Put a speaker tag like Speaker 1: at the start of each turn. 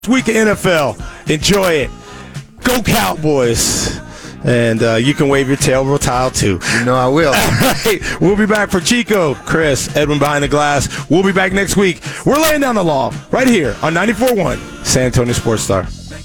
Speaker 1: week of NFL. Enjoy it. Go Cowboys. And you can wave your tail, we'll tile too.
Speaker 2: You know I will.
Speaker 1: All right. We'll be back for Chico, Chris, Edwin behind the glass. We'll be back next week. We're laying down the law right here on 94.1 San Antonio Sports Star.